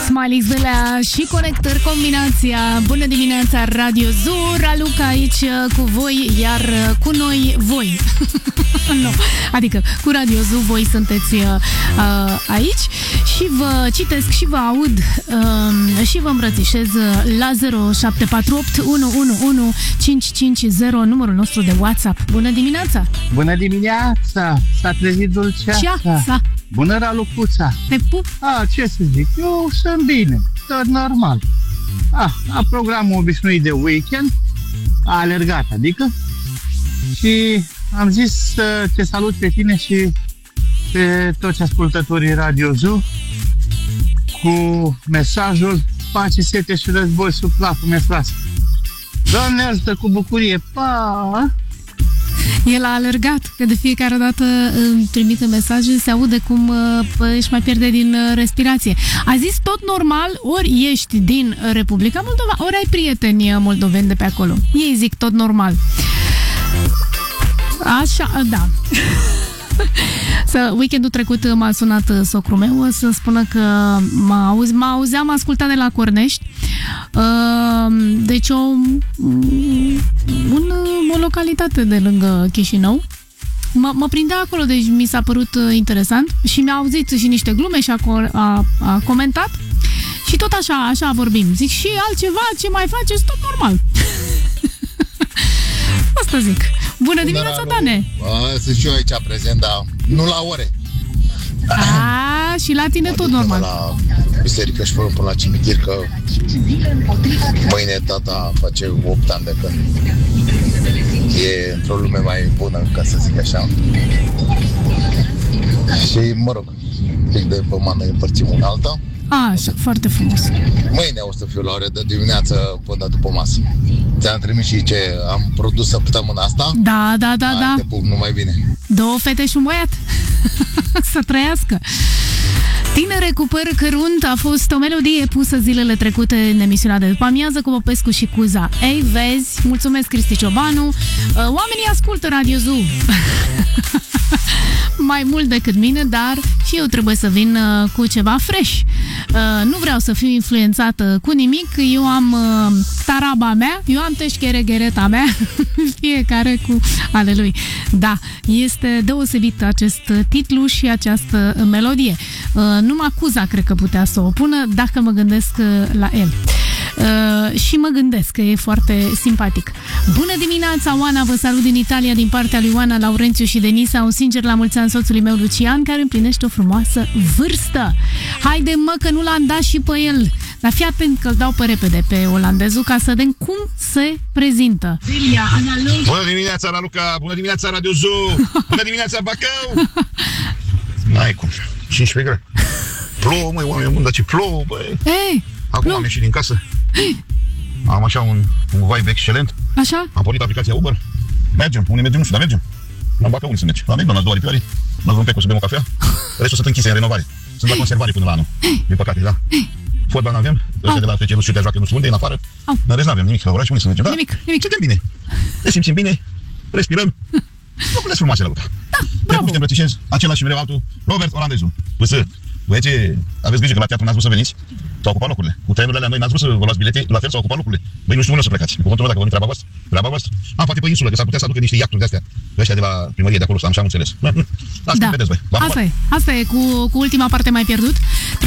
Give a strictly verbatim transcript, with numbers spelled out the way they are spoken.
Smiley Zbelea și Conector, combinația. Bună dimineața, Radio Zoo. Raluca aici cu voi, iar cu noi voi. No. Adică cu Radio Zoo voi sunteți uh, aici și vă citesc și vă aud uh, și vă îmbrățișez la zero șapte patru opt unu unu unu cinci cinci zero, numărul nostru de WhatsApp. Bună dimineața! Bună dimineața! S-a trezit dulceața! Bună, Ralucuța! Te pup! A, ce să zic, eu sunt bine, tot normal. A, la programul obișnuit de weekend, a alergat, adică, și am zis să te salut pe tine și pe toți ascultătorii Radio Zoo cu mesajul pace, sete și război sub plapul mesfras. Doamne ajută, cu bucurie! Pa! El a alergat, că de fiecare dată îmi trimite mesaje, se aude cum își mai pierde din respirație. A zis tot normal, ori ești din Republica Moldova, ori ai prieteni moldoveni de pe acolo. Ei zic tot normal. Așa, da. Să, weekendul trecut m-a sunat socrul meu să spună că mă, auzi, mă auzeam, m-a ascultat de la Cornești. Deci o, un, o localitate de lângă Chișinău. Mă, mă prindea acolo, deci mi s-a părut interesant și mi-a auzit și niște glume și a, a, a comentat. Și tot așa, așa vorbim. Zic, și altceva, ce mai faceți, tot normal. Asta zic. Bună dimineața, Dane! Sunt și eu aici prezent, dar nu la ore. A, și la tine tot normal. La biserică și până la cimitir, că mâine tata face opt ani de când e într-o lume mai bună, ca să zic așa. Și, mă rog, pic de pomană împărțim una alta. A, așa, foarte frumos. Mâine o să fiu la ore de dimineață până după masă. Ți-am trimis și ce am produs săptămâna asta. Da, da, da, da. Te pup, numai bine. Două fete și un băiat. Să trăiască. Tinere cu păr cărunt a fost o melodie pusă zilele trecute în emisiunea de după amiază cu Popescu și Cuza. Ei, vezi, mulțumesc, Cristi Ciobanu. Oamenii ascultă Radio Zoo. Mai mult decât mine, dar și eu trebuie să vin uh, cu ceva fresh. Uh, nu vreau să fiu influențată cu nimic. Eu am uh, taraba mea, eu am teșchereghereta mea, fiecare cu ale lui. Da, este deosebit acest titlu și această melodie. Uh, numai Cuza cred că putea să o pună dacă mă gândesc uh, la el. Uh, și mă gândesc că e foarte simpatic. Bună dimineața, Oana, vă salut din Italia din partea lui Oana, Laurențiu și Denisa. Un sincer la mulți ani soțului meu Lucian, care împlinește o frumoasă vârstă. Haide mă că nu l-am dat și pe el. Dar fii atent că îl dau pe repede pe olandezul ca să vedem cum se prezintă. Bună dimineața, Raluca! Bună dimineața, Radio Zoo! Bună dimineața, Bacău! N-ai cum. cincisprezece grade. Plouă, măi, oameni buni, dar ce plouă, băi! Ei! Acum Plouă. am ieșit din casă. Am așa un, un vibe excelent. Așa? Am pornit aplicația Uber. Mergem, unde mergem, nu știu, dar mergem. La Bacău, unde să mergi? La McDonald's, două ori pe ore. Mă duc un pic, o să bem o cafea. Restul sunt închise în renovare. Sunt la conservare până la anul. Din păcate, da. Fotbal n-avem. Ăștia de la F C nu știu de joacă, nu știu unde, în afară. Dar rest n-avem nimic. La oraș, unde să mergem? Da? Nimic, nimic. Suntem bine. Ne simțim bine. Respirăm. Lucrurile frumoase, Raluca. Da, Te bravo. pup și te îmbrățișez. Același și mereu altul. Robert Olandezul. Păsă. Băieți, aveți grijă că la teatru n-ați vrut să veniți. S-au ocupat locurile. Cu trenurile alea noi n-ați vrut să vă luați bilete, la fel s-au ocupat locurile. Băi, nu știu unde o să plecați. Cu cuvântul meu, dacă vă treaba voastră, treaba voastră. Am poate pe insulă, că s-ar putea să aducă niște iacturi de-astea. Ăștia de la primărie de acolo, să am și am înțeles. Asta Da. vedeți, băi. Asta e. Asta e. Cu, cu ultima parte mai pierdut.